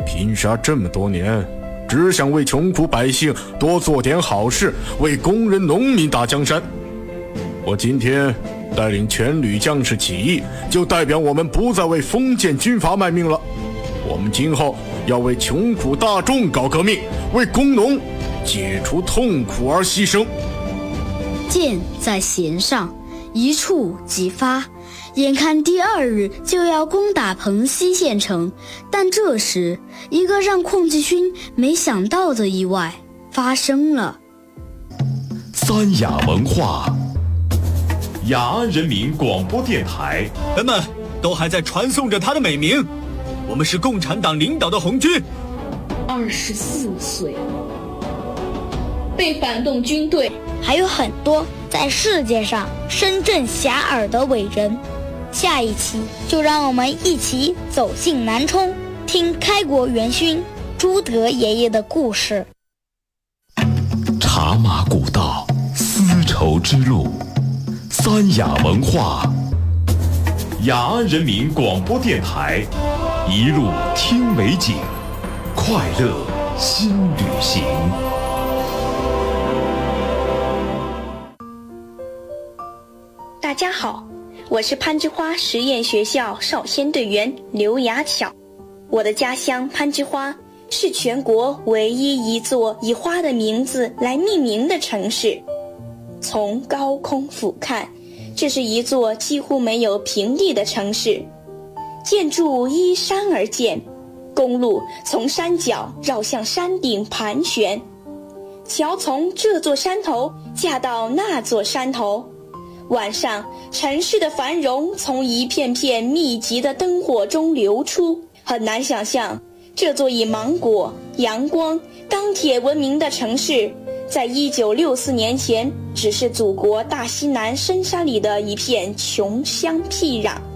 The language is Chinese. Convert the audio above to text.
拼杀这么多年，只想为穷苦百姓多做点好事，为工人农民打江山。我今天带领全旅将士起义，就代表我们不再为封建军阀卖命了。我们今后要为穷苦大众搞革命，为工农解除痛苦而牺牲。 箭在弦上，一触即发。眼看第2日就要攻打彭溪县城，但这时一个让邝继勋没想到的意外发生了。 三雅文化，雅安人民广播电台， 人们都还在传颂着他的美名。我们是共产党领导的红军。 24岁，被反动军队， 还有很多在世界上声震遐迩的伟人。下一期就让我们一起走进南充，听开国元勋朱德爷爷的故事。 茶马古道，丝绸之路，三雅文化，雅安人民广播电台，一路听美景，快乐新旅行。 大家好，我是攀枝花实验学校少先队员刘雅巧。我的家乡攀枝花是全国唯一一座以花的名字来命名的城市。从高空俯瞰，这是一座几乎没有平地的城市，建筑依山而建，公路从山脚绕向山顶盘旋，桥从这座山头架到那座山头。晚上，城市的繁荣从一片片密集的灯火中流出，很难想象这座以芒果、阳光、钢铁闻名的城市，在1964年前只是祖国大西南深山里的一片穷乡僻壤。